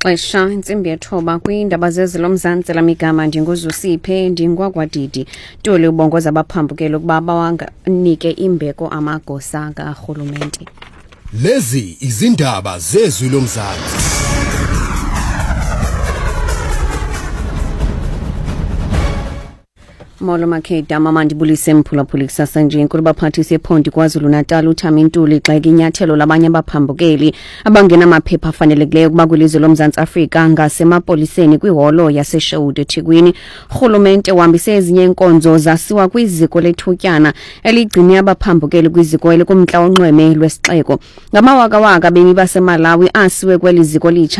Xesha intsimbi yethoba kwiindaba zezilomzantsi lamigama ndinguzusiphe ndingwagwadidi Ntuli ubongoza abaphambukeli ukuba bawanganike imbeko amagosa karhulumente. Lezi izindaba zezwi lomzantsi. Molo Makheda mama ndibulise mphulaphuli kusasa nje inkulu baphathisi ephondi KwaZulu Natal uThami Ntuli gxeka inyathelo labanye abaphambukeli abangenamaphepha afanelekileyo ukuba kwilizwe loMzantsi Afrika ngasemapoliseni kwiholo yaseSherwood eThekwini. Urhulumente wahambise ezinye inkonzo zasiwa kwiziko lethutyana eligcine abaphambukeli kwiziko elikumntla onxweme lwesixeko. Ngamawakawaka bemi baseMalawi asiwe kweli ziko litsha